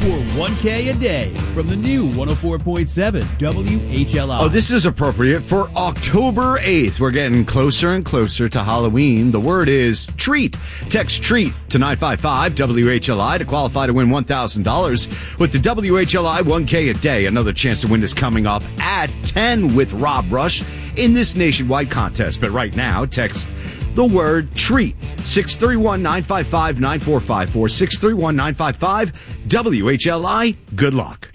for 1K a day from the new 104.7 WHLI. Oh, this is appropriate for October 8th. We're getting closer and closer to Halloween. The word is treat. Text treat to 955 WHLI to qualify to win $1,000 with the WHLI 1K a day. Another chance to win is coming up at 10 with Rob Rush in this nationwide contest. But right now, text the word treat. 631-955-9454. 631-955 WHLI. Good luck.